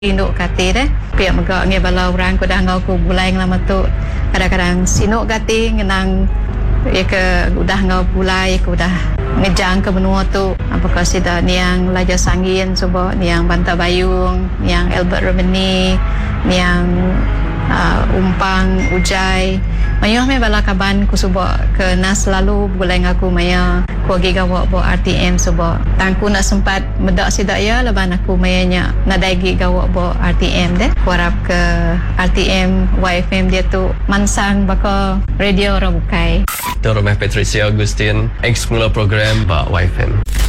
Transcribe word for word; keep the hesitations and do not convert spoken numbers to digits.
Induk kate deh, pihak megak ngai bala orang ko dah ngau ko bulai lama tu. Kadang-kadang sinuk kate ngenang ya ke udah ngau bulai ko dah ngejang ke benua tu. Apakah sida niang Laja Sangin subo niang Banta Bayung, niang Albert Romani, niang uh, Umpang Ujai. Mayuh me bala kaban ku subo ke nas selalu bulai ngaku maya ko giga wo bo R T M subo. Tangku nak sempat medak sidak ya leban aku mayanya nadai giga wo bo R T M deh. Ku harap ke R T M Y F M dia tu mansang baka radio ora bukai. Itu rumah Patricia Agustin, ex mula program Pak Y F M.